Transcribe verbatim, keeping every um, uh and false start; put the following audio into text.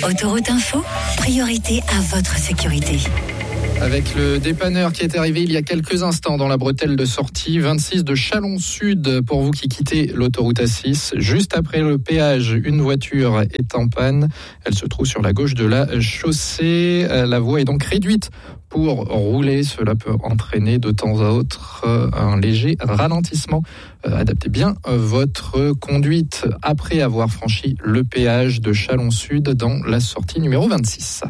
Autoroute Info, priorité à votre sécurité. Avec le dépanneur qui est arrivé il y a quelques instants dans la bretelle de sortie vingt-six de Chalon-Sud pour vous qui quittez l'autoroute A six. Juste après le péage, une voiture est en panne. Elle se trouve sur la gauche de la chaussée. La voie est donc réduite pour rouler. Cela peut entraîner de temps à autre un léger ralentissement. Adaptez bien votre conduite après avoir franchi le péage de Chalon-Sud dans la sortie numéro vingt-six.